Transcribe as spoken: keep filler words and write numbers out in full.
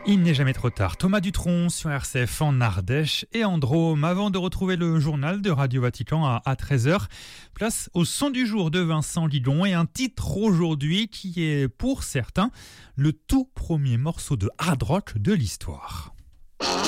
Il n'est jamais trop tard. Thomas Dutronc sur R C F en Ardèche et en Drôme. Avant de retrouver le journal de Radio Vatican à, à treize heures, place au son du jour de Vincent Lidon et un titre aujourd'hui qui est pour certains le tout premier morceau de hard rock de l'histoire.